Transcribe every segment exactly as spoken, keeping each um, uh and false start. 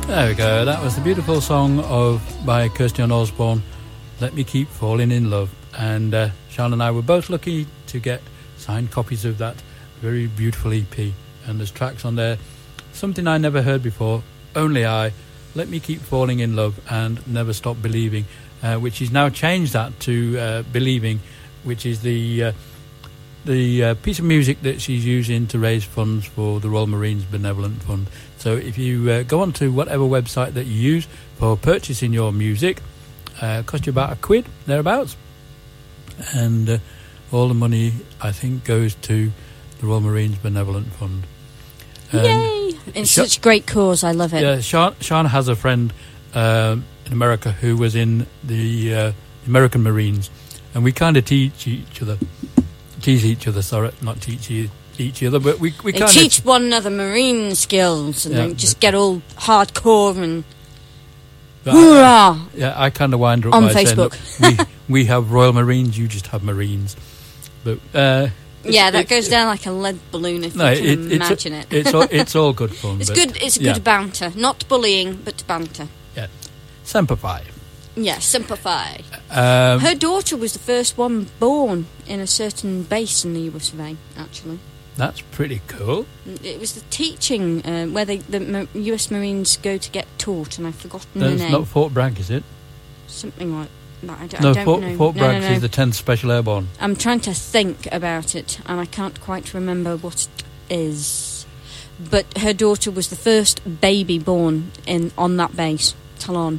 There we go. That was the beautiful song of by Kirsten Osborne, Let Me Keep Falling in Love. And uh, Sean and I were both lucky to get signed copies of that very beautiful E P. And there's tracks on there, something I never heard before, Only I, Let Me Keep Falling in Love, and Never Stop Believing, uh, which is now changed that to uh, Believing, which is the... Uh, the uh, piece of music that she's using to raise funds for the Royal Marines Benevolent Fund. So if you uh, go on to whatever website that you use for purchasing your music, uh, it costs you about a quid, thereabouts. And uh, all the money, I think, goes to the Royal Marines Benevolent Fund. And Yay! It's Sha- such a great cause, I love it. Yeah, Sean, Sean has a friend um, in America who was in the uh, American Marines, and we kind of teach each other. Tease each other, sorry, not teach each other, but we we kind of teach one another marine skills, and yeah, then just get all hardcore and hoorah! Yeah, I kind of wind up on by Facebook. saying, look, we we have Royal Marines, you just have Marines, but uh, yeah, that it, goes it, down like a lead balloon if no, you can it, imagine it's, it. It's all, it's all good fun. It's but, good. It's a yeah. good banter, not bullying, but banter. Yeah, Semper Fi. Yeah, simplify. Um, Her daughter was the first one born in a certain base in the U S of A, actually. That's pretty cool. It was the teaching, uh, where they, the U S Marines go to get taught, and I've forgotten That's the name. not Fort Bragg, is it? Something like that. I, d- no, I don't Fort, know. Fort no, Bragg no, no. is the tenth Special Airborne. I'm trying to think about it, and I can't quite remember what it is. But her daughter was the first baby born in on that base, Talon.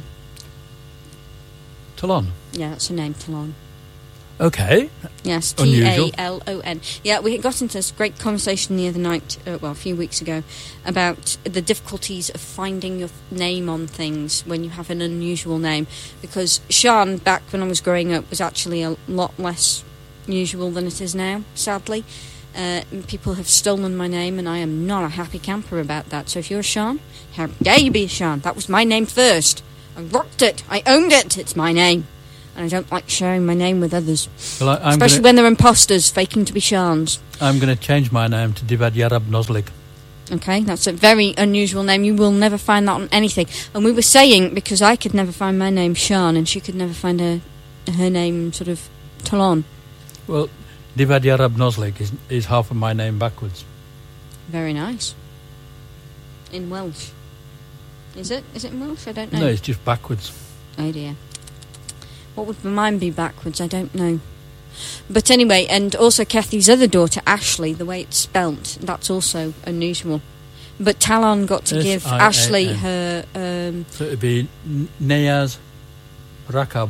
Talon? Yeah, that's her name, Talon. Okay. Yes, T A L O N. Yeah, we got into this great conversation the other night, uh, well, a few weeks ago, about the difficulties of finding your name on things when you have an unusual name. Because Sean, back when I was growing up, was actually a lot less usual than it is now, sadly. Uh, people have stolen my name, and I am not a happy camper about that. So if you're a Sean, how dare you be a Sean? That was my name first. I rocked it. I owned it. It's my name. And I don't like sharing my name with others. Well, I, I'm Especially gonna, when they're imposters, faking to be Shans. I'm going to change my name to Divad Yarab Noslik. Okay, that's a very unusual name. You will never find that on anything. And we were saying, because I could never find my name Shan, and she could never find her, her name sort of Talon. Well, Divad Yarab Noslik is, is half of my name backwards. Very nice. In Welsh. Is it? Is it in Welsh? I don't know. No, it's just backwards. Oh dear. What would mine be backwards? I don't know. But anyway, and also Kathy's other daughter, Ashley, the way it's spelt, that's also unusual. But Talon got to give Ashley her... Um, so it would be Neyaz Rakab.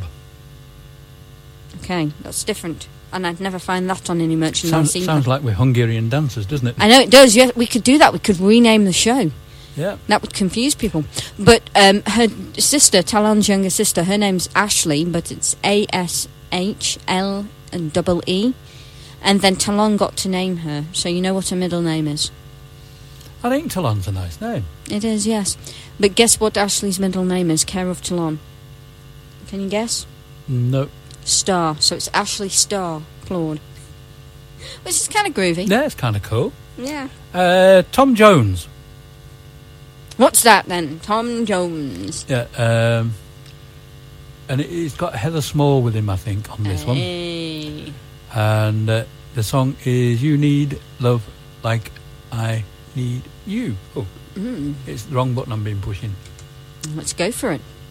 Okay, that's different. And I'd never find that on any merchandise sounds, either. Sounds like we're Hungarian dancers, doesn't it? I know it does. Yeah, we could do that. We could rename the show. Yeah. That would confuse people. But um, her sister, Talon's younger sister, her name's Ashley, but it's A S H L and double E. And then Talon got to name her, so you know what her middle name is. I think Talon's a nice name. It is, yes. But guess what Ashley's middle name is, care of Talon? Can you guess? No. Star. So it's Ashley Star Claude. Which is kind of groovy. Yeah, it's kind of cool. Yeah. Uh, Tom Jones. What's that then? Tom Jones. Yeah, um, and it, it's got Heather Small with him, I think, on this hey. one. And uh, the song is You Need Love Like I Need You. Oh, mm. It's the wrong button I'm been pushing. Let's go for it.